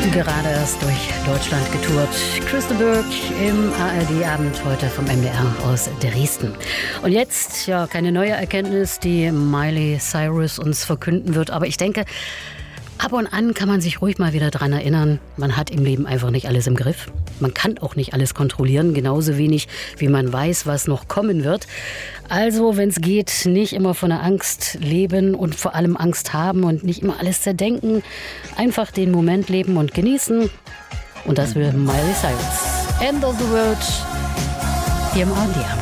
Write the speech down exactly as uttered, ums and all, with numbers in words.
Gerade erst durch Deutschland getourt. Christa Burke im A R D-Abend heute vom M D R aus Dresden. Und jetzt, ja, keine neue Erkenntnis, die Miley Cyrus uns verkünden wird. Aber ich denke, ab und an kann man sich ruhig mal wieder dran erinnern, man hat im Leben einfach nicht alles im Griff. Man kann auch nicht alles kontrollieren, genauso wenig wie man weiß, was noch kommen wird. Also, wenn es geht, nicht immer von der Angst leben und vor allem Angst haben und nicht immer alles zerdenken. Einfach den Moment leben und genießen. Und das will Miley Cyrus. End of the World hier im A R D.